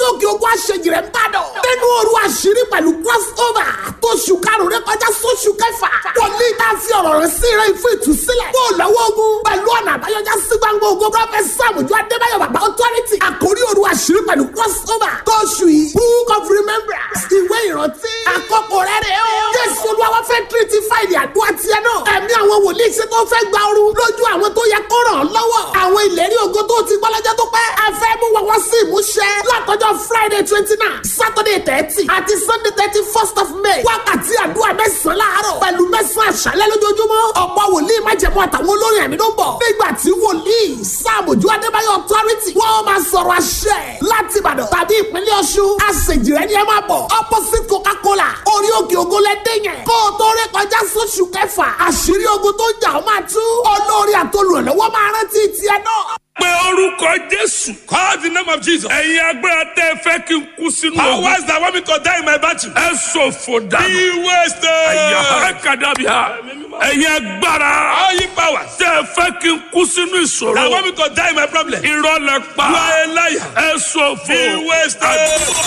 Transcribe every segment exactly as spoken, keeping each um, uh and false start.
òkè ogun àṣejì rẹ̀ ń bàdàn. nínú òru àṣírí pẹ̀lú crossover tó ṣù karùn-ún rẹ̀ kọjá sóṣù kẹfà. wòlíì tá a fi ọ̀rọ̀ rẹ̀ sí rẹ̀ fún ìtúsílẹ̀. kó o lọ́wọ́ ogun pẹ̀lú ọ̀nà àbáyọjá sí gbangba ogun prọfẹ̀sì Sàmójú Adébáyọ̀ bàbá authority. àkórí òru àṣírí pẹ̀lú crossover tó ṣù yìí. book of remembrance ìwé ìrántí. àkókò rẹ̀ rẹ̀ o. Jésù Olúwa wá fẹ́ tírítì fáìlì àdúrà tiẹ̀ náà. ẹ̀mí àwọn wòlíì ṣe tó fẹ́ gba ooru lójú àwọn tó yẹ kó ràn án lọ́wọ́. àwọn ìlérí ògo tó ti gbọ́ lọ́jọ́ tó pẹ́. a fẹ́ mú wọn wá sí ìmúṣẹ. látọjọ́ Friday twenty nine Saturday thirty àti Sunday thirty first of May. wákàtí àdúrà mẹ́sàn-án láàárọ̀ pẹ̀lú mẹ́sàn-án àṣálẹ́ lójoojúmọ́. ọ̀pọ̀ wòlíì májẹ̀mú àtàwọn olórin ẹ̀mí ló ń bọ̀. nígbà tí wòlíì Sàmójú Adébáyọ̀ authority wọ́n máa sọ̀rọ̀ àṣẹ láti Ìbàdàn tàbí ìpínlẹ̀ Ọ̀ṣun. àṣejì rẹ̀ ni ẹ máa bọ̀. opposite Coca-Cola orí òkè ògo lẹ́dẹ̀ yẹn. kó o tó ré kọjá sóṣù kẹfà àṣírí ogun tó jà ó máa tú. olórí àtolùrànlọ́wọ́ máa rántí tiẹ̀ náà. Pé orúkọ Jésù. Call the name of Jesus. Ẹ̀yin agbára tẹ́ ẹ fẹ́ kí n kú sínú ogun. Powers that want me to die in my battle. Ẹ ṣòfò dànù. Be wasted. Ẹ̀yà ẹ̀kadàbíà. Ẹ̀yin agbára. All you powers tẹ́ ẹ fẹ́ kí n kú sínú ìṣòro. that want me to die in my problem. Irọ́ lẹ pa. You are a liar. Ẹ ṣòfò. Be wasted.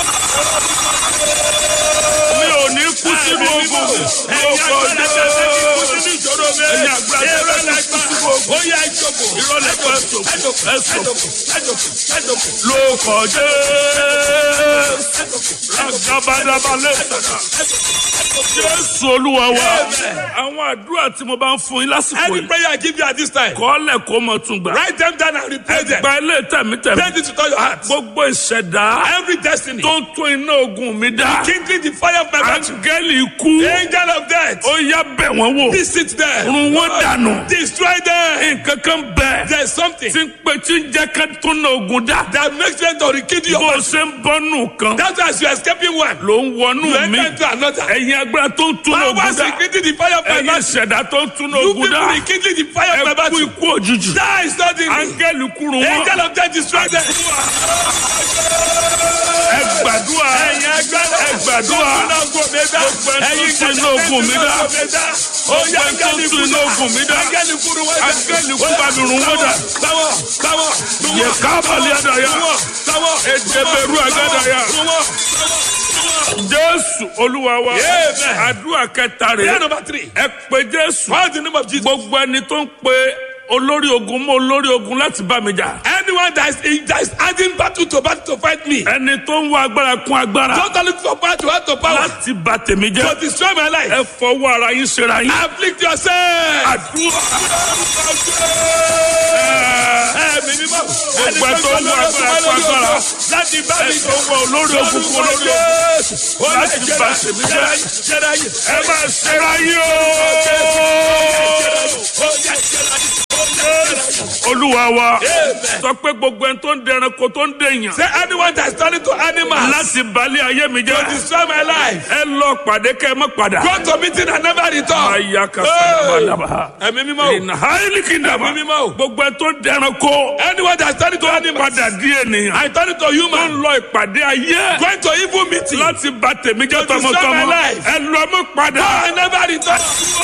Mi ò ní kú sínú ogun. Ẹ̀yin agbára tẹ́ ẹ fẹ́ kí n kú sínú ìṣòro mi. Ẹ̀yin agbára tẹ́ ẹ fẹ́ kí n kú sínú ogun. Ó yá ìjọba. Irọ́ lẹ pa ẹ ṣòfò. Ẹ ṣòfò. Ló kọjá agabadabale Jésù Olúwa wa. Àwọn àdúrà tí mo bá ń fún yín lásìkò any yìí. prayer I give you at this time. Kọ́lẹ̀ kó mọ̀ tún gbà. Write them down and repeat them. Gba ilé tẹ̀mítẹ̀mí. Pray this with all your heart. Gbogbo ìṣẹ̀dá. Every destiny. Tó ń tún iná ogun mi dá. Kindling the fire of my battle. Áńgẹ́lì ikú. Angel of death. Ó yá bẹ̀ wọ́n wò. Visit them. Run wọ́n dànù. Destroy them. Nǹkan kan bẹ̀. There's something Tí ń pè tí ń jẹ́ ká tún iná ogun dá. that makes them to rekindle your Bó o battle. ṣe ń bọ́nù kan. That's why as you are escaping one, Ló ń you wọnú mi. enter into another. Ẹ̀yin agbára tó ń tún iná ogun Powers dá. rekindling the fire of my Ẹ̀yin battle. ìṣẹ̀dá tó ń tún iná You ogun people dá. rekindling the fire of my Ẹ kú battle. ikú òjijì. That is not the Áńgẹ́lì kúrò wọn. angel of death destroy them. Ẹ gbàdúrà. Ẹ gbàdúrà. Ẹ̀yin tún iná ogun mi dá. Ó yá angẹ́lì tún iná ogun mi dá. Angẹ́lì kúrò wọn dá. Áńgẹ́lì kú bá mi rún wọn dá. Táwọ̀ táwọ̀ Yẹ kábàlì àdàyà. táwọ̀ Ẹ̀dẹ̀bẹ̀rù àgàdàyà. Jésù Olúwa wa. Amen. Àdúrà kẹta Prayer rẹ̀. number three. Ẹ pè Jésù. Call the name of Jesus. Gbogbo ẹni tó ń pe olórí ogun mọ́ olórí ogun láti bá mi jà. Anyone that is, that is adding battle to battle to fight me. Ẹni tó ń wá agbára kún agbára. Don't look for power to add to power. Láti bà tèmi jẹ́. To destroy my life. Ẹ fọwọ́ ara yín ṣera yín. Afflict yourself. Àdúrà. Ẹ̀mí mímọ́. Gbogbo ẹ tó ń wá agbára kún agbára. Láti bá mi Ẹ tó ń wá olórí ogun kún olórí ogun. Láti bà tèmi jẹ́. Ẹ máa ṣera yín o. Olúwa wa. Sọ pé gbogbo ẹni tó ń dẹranko tó ń dèèyàn. Say anyone that is turning to animals. Láti balẹ̀ ayé mi To jẹ́. destroy my life. Ẹ lọ pàdé kẹ́ ẹ má padà. Go to meeting and never return. Àyà kàfẹ́ àbàdàbà. Ẹ̀mí mímọ́ o. Ìnà háìlì kìndàbà. Ẹ̀mí mímọ́ o. Gbogbo ẹni tó ń dẹranko. Anyone that is turning to animals. Padà di ènìyàn. I turn to Tó human. ń lọ ìpàdé ayé. Going to evil meeting. Láti bà tèmi jẹ́ To destroy tọmọtọmọ. my life. Ẹ lọ mọ́ padà. I never return.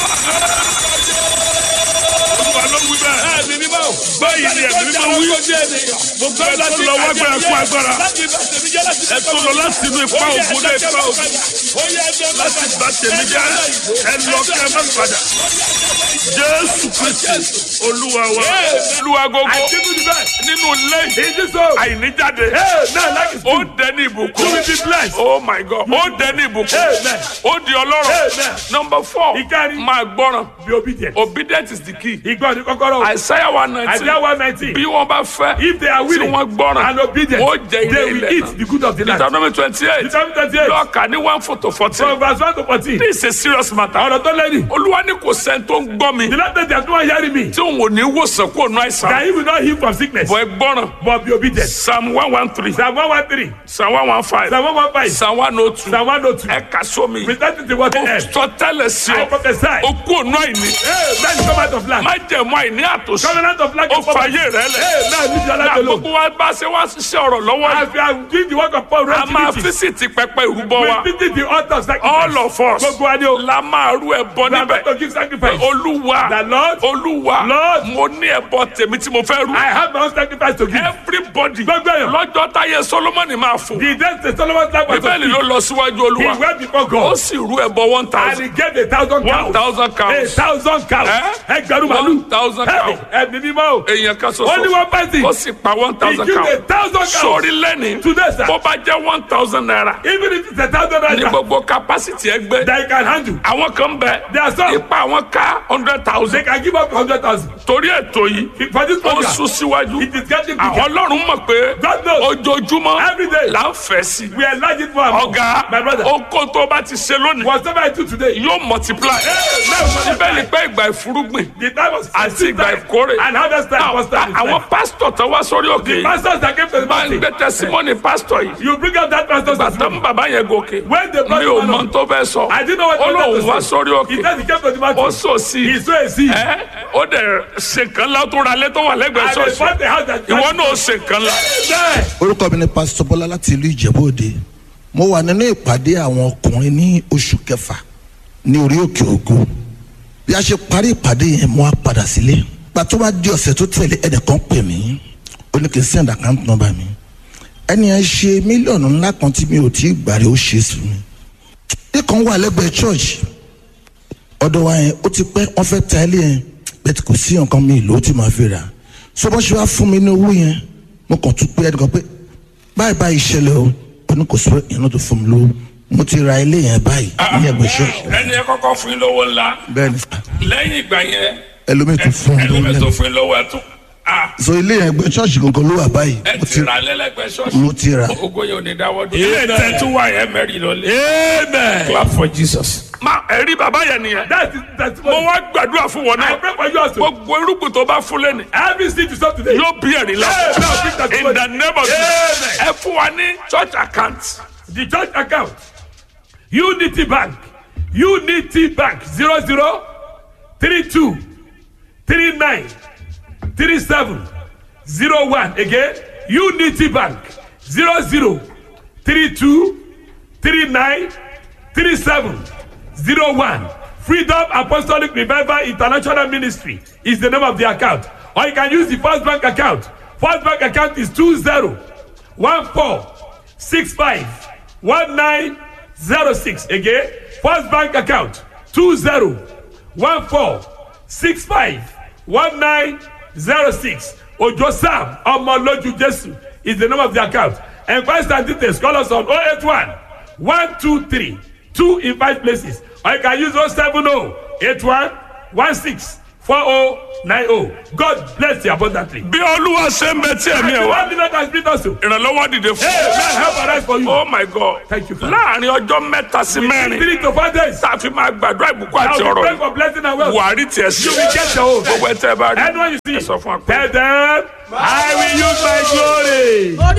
Olúwa ló wí bẹ́ẹ̀. Ẹ̀mí mímọ́ o. Báyìí ni ẹ̀mí mímọ́ wí. Gbogbo ẹ tó lọ wá gbára fún agbára. Ẹ tó lọ láti inú ipa ògùn dé ipa ògùn. Láti bà tèmi jẹ́. Ẹ lọ kẹ́ ẹ má padà. Jésù Kristi Olúwa wa. Olúwa gbogbo. Nínú ilé àìníjáde. Ó dẹ ní ìbùkún. Oh my God. Ó dẹ ní ìbùkún. Ó di ọlọ́rọ̀. Number four. Máa gbọ́ràn. Be obedient. Obedience is the key. Ìgbọ́ ni kọ́kọ́rọ́. Isaiah one nineteen. Isaiah one nineteen. Bí wọ́n bá fẹ́. If they are Tí willing wọ́n gbọ́ràn. and obedient, Ó jẹ ilé they will ilẹ̀ eat náà. the good of the land. Deuteronomy twenty-eight. Deuteronomy twenty-eight. Lọ́ọ̀kà ní one four to fourteen. From verse one to fourteen. This is a serious matter. Ọ̀rọ̀ tó lẹ́yìn. Olúwa ní kò sẹ́ni tó ń gbọ́ mi. The Lord said there is no one hearing me. Tí òun ò ní wòsàn kó nu àìsàn. That he will not heal from sickness. Bọ̀ ẹ gbọ́ràn. But be obedient. Psalm one one three. Psalm one one three. Psalm one one five. Psalm one one five. Psalm one oh two. Psalm one oh two. Ẹ kà sómi. Present it to what Ó end. sọ tẹ́lẹ̀ sí I ọ. prophesy. Ó kú ònú àìní. Hey, man, come out of land. Má jẹ̀mú àìní àtòsí. Covenant of land. Ó fàyè rẹ̀ lẹ̀. Hey, man, leave your Na land alone. gbogbo wa bá ṣe wá ṣiṣẹ́ ọ̀rọ̀ lọ́wọ́ yìí. As we are doing the work of Paul, A máa activity, físìtì pẹpẹ ìrúbọ wa. we visit the altar of sacrifice. All of us Gbogbo wa ni o. la máa rú ẹbọ We are níbẹ̀. going to give sacrifice. Olú olúwa The Lord, olúwa Lord, mo ní ẹbọ tèmi tí mo fẹ́ rú. I have my own sacrifice to give. everybody Gbogbo èèyàn. lọ́jọ́ táyé solomoni máa fò. The days the Solomon's life was bíbélì ló lọ síwájú He olúwa. went before ó God sì rú ẹbọ one and thousand. he gave a thousand one cows. thousand A cows. thousand cows. Eh? Ẹgbẹ̀rún màlúù. one thousand cows. Ẹ̀mí mímọ́ o. èèyàn kan Only ṣoṣo. one person. ó sì pa one He thousand gave a cows. thousand cows. sórí lẹ́ni. Today, sir. bó bá jẹ́ one thousand naira. Even if it's a thousand ní naira gbogbo capacity ẹgbẹ́. that you can handle. àwọn kan bẹ. There are some. ipa àwọn ká hundred They thousand. can give up hundred thousand. torí ètò yìí. For this ó program, sún síwájú. it is getting àwọn bigger. ọlọ́run mọ̀ pé God knows. ojoojúmọ́ Every day. là ń fẹ́ sí. We enlarge it more and more. ọ̀gá My brother. oko tó bá ti ṣe lónìí Whatever I do today. yóò multiply. síbẹ̀ ni pé ìgbà ìfúrúgbìn The time was àti ìgbà ìkórè. and harvest time was time. àwọn pásítọ̀ tó wá sórí òkè The yìí pastors that came to the máa ń mountain. gbé tẹsímọ́nì pásítọ̀ yìí. You bring up that pastor's bàtà testimony. ń bàbá yẹn gòkè. When they brought mi ò the mọ man tó fẹ́ sọ. I didn't know what ó he lóun wanted wá to say. sórí He òkè. said he came to the ó mountain. sọ sí He i. saw a seed. ẹ́ ó dẹ̀ ṣe nǹkan ńlá tó ra lé tó wà lẹ́gbẹ̀ẹ́ And they ṣọ́ọ̀ṣì. bought the house that ìwọ náà ó ṣe nǹkan ńlá. There. orúkọ mi ni pásítọ̀ bọ́lá láti ìlú ìjẹ̀bú òde. mo wà nínú ìpàdé àwọn ọkùnrin ní oṣù kẹfà ní orí òkè ògo. bí a ṣe parí ìpàdé yẹn mo á padà sílé. pàtó bá di ọ̀sẹ̀ tó tẹ̀lé ẹnìkan pè mí ó ní kí n send account number mi. ẹni yẹn ṣe mílíọ̀nù ńlá kan tí mi ò tí ì gbà rí ó ṣe sí mi. ilé kan wà lẹ́gbẹ̀ẹ́ church ọ̀dọ̀ wa yẹn ó ti pẹ́ wọ́n fẹ́ ta ilé yẹn bẹ́ẹ̀ kò sí nǹkan mi ìlú tí màá fi rà. so bó ṣe wá fún mi ní owó yẹn mo kàn tún pé ẹnìkan pé báyìí báyìí ṣẹlẹ̀ o ó ní kò sí ìyẹn tó fún mi lówó mo ti ra ilé yẹn báyìí ní ẹgbẹ́ ṣọ́ọ̀ṣì. ẹni ẹ kọ́kọ́ fún yín lówó ńlá. bẹ́ẹ̀ni lẹ́yìn ìgbà yẹn ẹlòmíì tún fún mi lówó ẹlòmíì tó lẹ́nu. fún yín lówó ẹ tún. ah, so ilé yẹn ẹgbẹ́ ṣọ́ọ̀ṣì gangan ló wà báyìí ẹ mo ti ti ra lẹ́lẹ́gbẹ̀ẹ́ ṣọ́ọ̀ṣì. mo ti ra. ogo yẹn ò ní dáwọ́ dúró. ilé tẹ́tù wà yẹn mẹ́rin lọ́lé. Amen. clap for Jesus. ma ẹ̀rí bàbá yẹn nìyẹn. That is mo testimony. wá gbàdúrà fún wọn I náà. pray for you also. gbogbo irúgbìn tó bá fún lẹ́nu. Every seed you sow today. yóò bí ẹ̀rí la. Amen. in the name of Jesus. Amen. ẹ fún wa ní church account. The church account. Unity Bank. Unity Bank. Zero zero three two three nine three seven zero one. Again. Unity Bank. Zero zero three two three nine three seven zero one. Freedom Apostolic Revival International Ministry is the name of the account. Or you can use the First Bank account. First Bank account is two zero one four six five one nine zero six. Again, First Bank account two zero one four six five one nine zero six. Ojo Sam Omoloju Jesu is the name of the account. Enquest and details, call us on oh eight one one two three two in five places. Or you can use oh seven oh eight one one six four oh nine oh. God bless you abundantly. bí olúwa ṣe ń bẹ tí ẹ̀mí ẹ̀ And the wá. Lord did not transmit us. ìrànlọ́wọ́ dìde fún. Hey, man, help arise for you. oh my God. Thank you, Father. láàrin ọjọ́ mẹ́ta sí mẹ́rin. Three to four days. tá a fi máa gbàdúrà ìbùkún àti Now we ọ̀rọ̀ pray yìí. for blessing and wealth. buhari tiẹ̀ sí. You will get your own. gbogbo ẹ̀ tẹ́ ẹ bá rí. Anyone you ẹ see, sọ fún wa pé. tell them, I will use my glory.